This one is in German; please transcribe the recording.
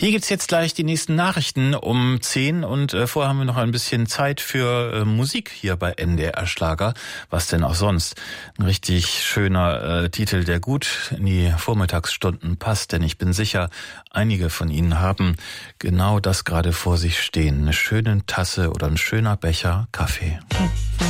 Hier gibt's jetzt gleich die nächsten Nachrichten um 10 und vorher haben wir noch ein bisschen Zeit für Musik hier bei NDR Schlager. Was denn auch sonst? Ein richtig schöner Titel, der gut in die Vormittagsstunden passt, denn ich bin sicher, einige von Ihnen haben genau das gerade vor sich stehen. Eine schöne Tasse oder ein schöner Becher Kaffee.